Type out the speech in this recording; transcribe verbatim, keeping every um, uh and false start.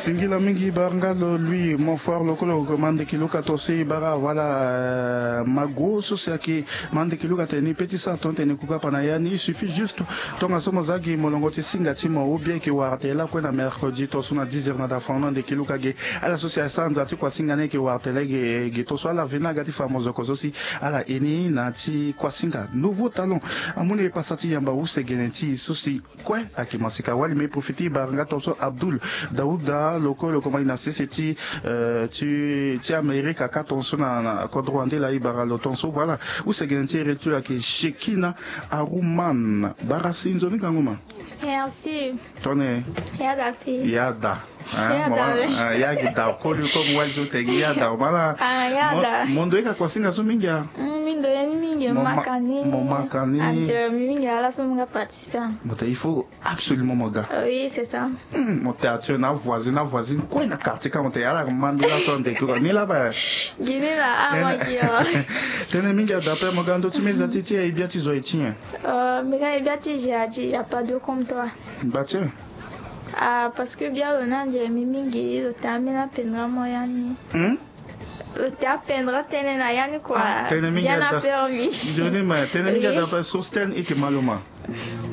Singila mingi barangalo lui mon fort lokolo mande kiluka tosi bara voilà mago sosiaki mande kiluka teni petit sa tonte ni kuka panayani il suffit juste tonga somo zagi molongoti singa timo ou bien ki warte la kwena mercredi to suna dix heures na da fona de kiluka ge ala association nzati kwa singa ne ki warte la ge ge to so ala vena gati famoso kozosi ala eni na ti kwa singa nouveau talent amune pasati yamba use geneti sosi kwa akimasika wali me profiti baranga toso Abdul Daouda loko loko maina seseti tu tu Amérique à katonso na na kodroande la ibara lotonso voilà use geneti retu aki Shekina Aruman barasinzo ni kanguma. Merci. Tone. Yada fi. Yada. Yada. Yada ko lu ko mwazo te yada mala. Ah yada. Mondo eka kwa singa so minga. Mindo yani mingi makani. Mon makani. Anje mingi ala so mga participant. Mais il faut absolument mon gars. Oui, c'est ça. Mon théâtre na voisine na voisine quoi na quartier quand on ala mando la son de ko ni là ba. Gini la amagio. Tene minga d'après mon gars tu mes attitudes et bien tu zo etien. Euh mais quand bien tu j'ai dit y a pas de comme toi. Bah tiens. Ah, parce que bien on a déjà mingi le tamina pendra moyani. Hmm? Le ta pendra tenena yani quoi. Tene minga bien a permis. Je dis mais tene minga d'après sosten et que maloma.